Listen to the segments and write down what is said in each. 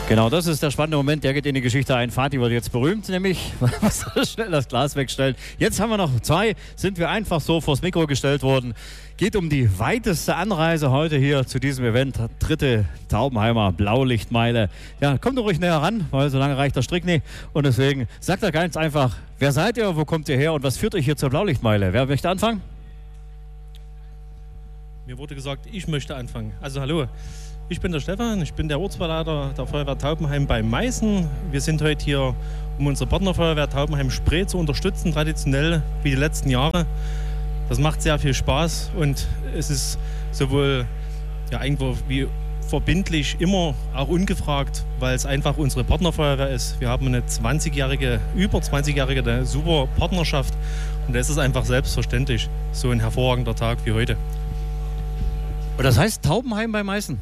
Genau, das ist der spannende Moment, der geht in die Geschichte ein. Fatih wird jetzt berühmt, nämlich schnell das Glas wegstellen. Jetzt haben wir noch zwei, sind wir einfach so vors Mikro gestellt worden. Geht um die weiteste Anreise heute hier zu diesem Event, 3. Taubenheimer Blaulichtmeile. Ja, kommt doch ruhig näher ran, weil so lange reicht der Strick nicht. Und deswegen sagt er ganz einfach, wer seid ihr, wo kommt ihr her und was führt euch hier zur Blaulichtmeile? Wer möchte anfangen? Mir wurde gesagt, ich möchte anfangen. Also hallo, ich bin der Stefan, ich bin der Ortsverleiter der Feuerwehr Taubenheim bei Meißen. Wir sind heute hier, um unsere Partnerfeuerwehr Taubenheim Spree zu unterstützen, traditionell wie die letzten Jahre. Das macht sehr viel Spaß und es ist sowohl ja, irgendwo wie verbindlich immer auch ungefragt, weil es einfach unsere Partnerfeuerwehr ist. Wir haben eine über 20-jährige super Partnerschaft und da ist es einfach selbstverständlich, so ein hervorragender Tag wie heute. Und das heißt Taubenheim bei Meißen?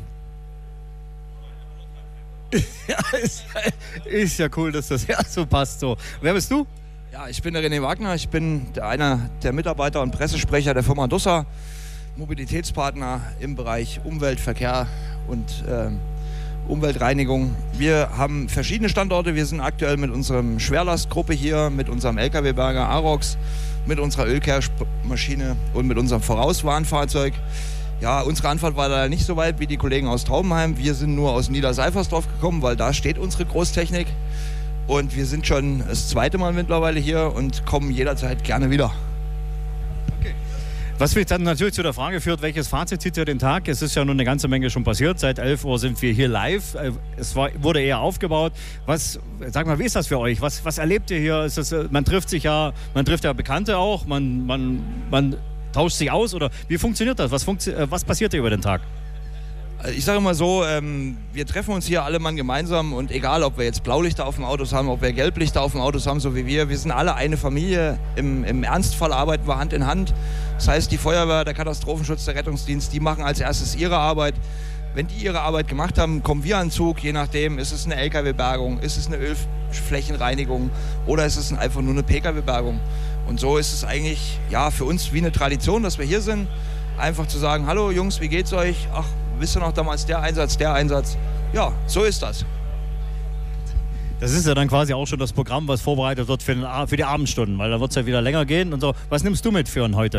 Ja, ist ja cool, dass das ja so passt. So. Wer bist du? Ja, ich bin der René Wagner, ich bin einer der Mitarbeiter und Pressesprecher der Firma Dussa, Mobilitätspartner im Bereich Umwelt, Verkehr und Umweltreinigung. Wir haben verschiedene Standorte, wir sind aktuell mit unserer Schwerlastgruppe hier, mit unserem LKW-Berger Arox, mit unserer Ölkehrmaschine und mit unserem Vorauswarnfahrzeug. Ja, unsere Anfahrt war da nicht so weit wie die Kollegen aus Taubenheim. Wir sind nur aus Niederseifersdorf gekommen, weil da steht unsere Großtechnik. Und wir sind schon das zweite Mal mittlerweile hier und kommen jederzeit gerne wieder. Okay. Was mich dann natürlich zu der Frage führt, welches Fazit zieht ihr den Tag? Es ist ja nun eine ganze Menge schon passiert. Seit 11 Uhr sind wir hier live. Wurde eher aufgebaut. Sag mal, wie ist das für euch? Was erlebt ihr hier? Man trifft ja Bekannte auch. Man tauscht sich aus oder wie funktioniert das? Was passiert hier über den Tag? Ich sage mal so, wir treffen uns hier alle Mann gemeinsam und egal, ob wir jetzt Blaulichter auf dem Autos haben, ob wir Gelblichter auf dem Autos haben, so wie wir sind alle eine Familie. Im Ernstfall arbeiten wir Hand in Hand. Das heißt, die Feuerwehr, der Katastrophenschutz, der Rettungsdienst, die machen als erstes ihre Arbeit. Wenn die ihre Arbeit gemacht haben, kommen wir an den Zug, je nachdem, ist es eine LKW-Bergung, ist es eine Ölflächenreinigung oder ist es einfach nur eine PKW-Bergung. Und so ist es eigentlich ja, für uns wie eine Tradition, dass wir hier sind, einfach zu sagen, hallo Jungs, wie geht's euch? Ach, wisst ihr noch damals der Einsatz? Ja, so ist das. Das ist ja dann quasi auch schon das Programm, was vorbereitet wird für die Abendstunden, weil da wird es ja wieder länger gehen und so. Was nimmst du mit für heute?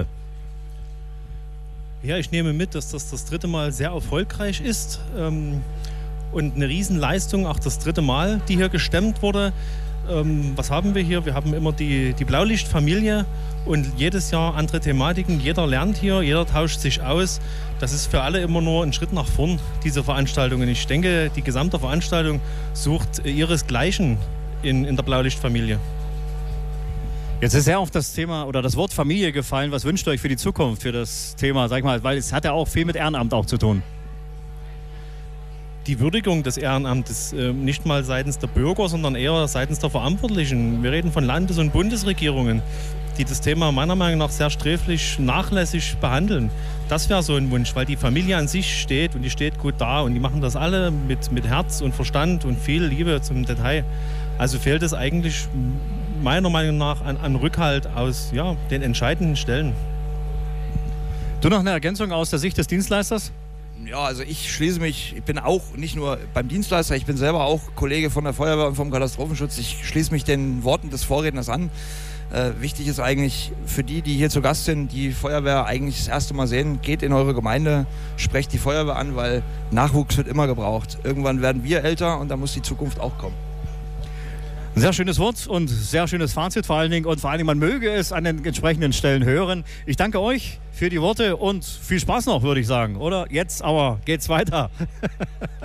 Ja, ich nehme mit, dass das 3. Mal sehr erfolgreich ist und eine Riesenleistung, auch das 3. Mal, die hier gestemmt wurde. Was haben wir hier? Wir haben immer die Blaulichtfamilie und jedes Jahr andere Thematiken. Jeder lernt hier, jeder tauscht sich aus. Das ist für alle immer nur ein Schritt nach vorn, diese Veranstaltungen. Ich denke, die gesamte Veranstaltung sucht ihresgleichen in der Blaulichtfamilie. Jetzt ist sehr auf das Thema oder das Wort Familie gefallen. Was wünscht ihr euch für die Zukunft, für das Thema? Sag mal, weil es hat ja auch viel mit Ehrenamt auch zu tun. Die Würdigung des Ehrenamtes, nicht mal seitens der Bürger, sondern eher seitens der Verantwortlichen. Wir reden von Landes- und Bundesregierungen, die das Thema meiner Meinung nach sehr sträflich, nachlässig behandeln. Das wäre so ein Wunsch, weil die Familie an sich steht und die steht gut da und die machen das alle mit Herz und Verstand und viel Liebe zum Detail. Also fehlt es eigentlich meiner Meinung nach an Rückhalt aus den entscheidenden Stellen. Du noch eine Ergänzung aus der Sicht des Dienstleisters? Ja, also ich schließe mich, ich bin auch nicht nur beim Dienstleister, ich bin selber auch Kollege von der Feuerwehr und vom Katastrophenschutz. Ich schließe mich den Worten des Vorredners an. Wichtig ist eigentlich für die hier zu Gast sind, die Feuerwehr eigentlich das erste Mal sehen, geht in eure Gemeinde, sprecht die Feuerwehr an, weil Nachwuchs wird immer gebraucht. Irgendwann werden wir älter und da muss die Zukunft auch kommen. Ein sehr schönes Wort und sehr schönes Fazit vor allen Dingen. Und vor allen Dingen, man möge es an den entsprechenden Stellen hören. Ich danke euch für die Worte und viel Spaß noch, würde ich sagen. Oder? Jetzt aber geht's weiter.